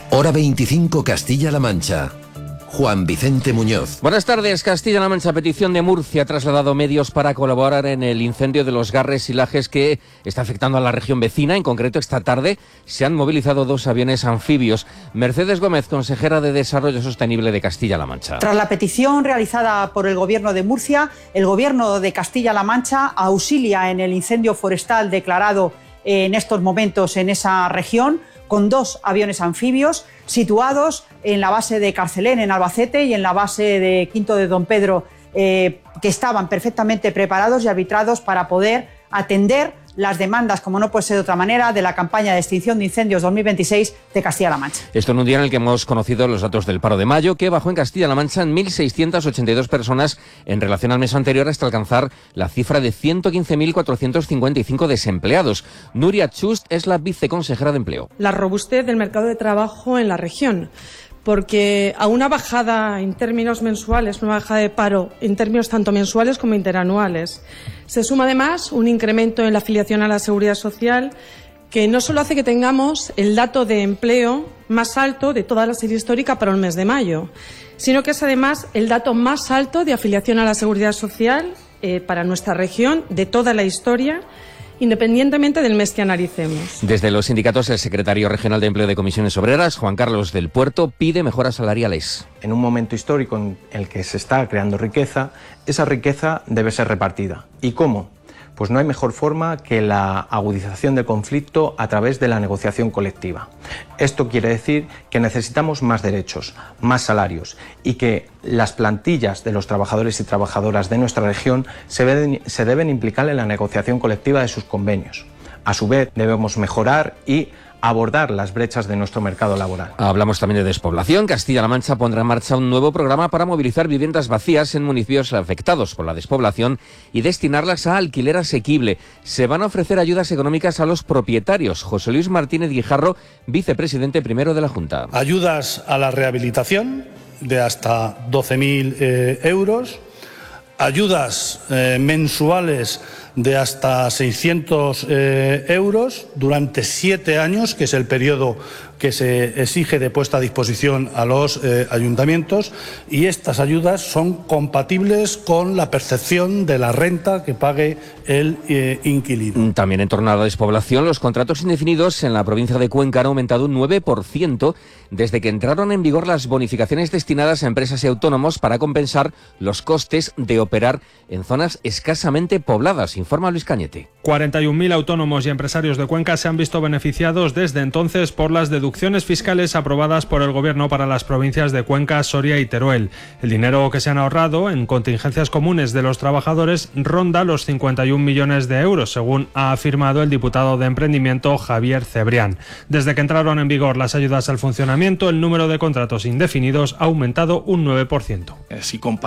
Hora 25 Castilla-La Mancha. Juan Vicente Muñoz. Buenas tardes. Castilla-La Mancha, petición de Murcia, ha trasladado medios para colaborar en el incendio de los Garres y Lajes que está afectando a la región vecina. En concreto, esta tarde se han movilizado 2 aviones anfibios. Mercedes Gómez, consejera de Desarrollo Sostenible de Castilla-La Mancha. Tras la petición realizada por el Gobierno de Murcia, el Gobierno de Castilla-La Mancha auxilia en el incendio forestal declarado en estos momentos en esa región, con 2 aviones anfibios situados en la base de Carcelén, en Albacete, y en la base de Quinto de Don Pedro, que estaban perfectamente preparados y arbitrados para poder atender las demandas, como no puede ser de otra manera, de la campaña de extinción de incendios 2026 de Castilla-La Mancha. Esto en un día en el que hemos conocido los datos del paro de mayo, que bajó en Castilla-La Mancha en 1.682 personas en relación al mes anterior, hasta alcanzar la cifra de 115.455 desempleados. Nuria Chust es la viceconsejera de Empleo. La robustez del mercado de trabajo en la región, porque a una bajada en términos mensuales, una bajada de paro en términos tanto mensuales como interanuales, se suma además un incremento en la afiliación a la Seguridad Social, que no solo hace que tengamos el dato de empleo más alto de toda la serie histórica para el mes de mayo, sino que es además el dato más alto de afiliación a la Seguridad Social para nuestra región de toda la historia, independientemente del mes que analicemos. Desde los sindicatos, el secretario regional de Empleo de Comisiones Obreras, Juan Carlos del Puerto, pide mejoras salariales. En un momento histórico en el que se está creando riqueza, esa riqueza debe ser repartida. ¿Y cómo? Pues no hay mejor forma que la agudización del conflicto a través de la negociación colectiva. Esto quiere decir que necesitamos más derechos, más salarios, y que las plantillas de los trabajadores y trabajadoras de nuestra región se deben implicar en la negociación colectiva de sus convenios. A su vez, debemos mejorar y abordar las brechas de nuestro mercado laboral. Hablamos también de despoblación. Castilla-La Mancha pondrá en marcha un nuevo programa para movilizar viviendas vacías en municipios afectados por la despoblación y destinarlas a alquiler asequible. Se van a ofrecer ayudas económicas a los propietarios. José Luis Martínez Guijarro, vicepresidente primero de la Junta. Ayudas a la rehabilitación de hasta 12.000 euros. Ayudas mensuales de hasta 600 euros durante 7 años, que es el periodo que se exige de puesta a disposición a los ayuntamientos, y estas ayudas son compatibles con la percepción de la renta que pague el inquilino. También en torno a la despoblación, los contratos indefinidos en la provincia de Cuenca han aumentado un 9% desde que entraron en vigor las bonificaciones destinadas a empresas y autónomos para compensar los costes de operar en zonas escasamente pobladas, informa Luis Cañete. 41.000 autónomos y empresarios de Cuenca se han visto beneficiados desde entonces por las deducciones fiscales aprobadas por el Gobierno para las provincias de Cuenca, Soria y Teruel. El dinero que se han ahorrado en contingencias comunes de los trabajadores ronda los 51 millones de euros, según ha afirmado el diputado de Emprendimiento Javier Cebrián. Desde que entraron en vigor las ayudas al funcionamiento, el número de contratos indefinidos ha aumentado un 9%.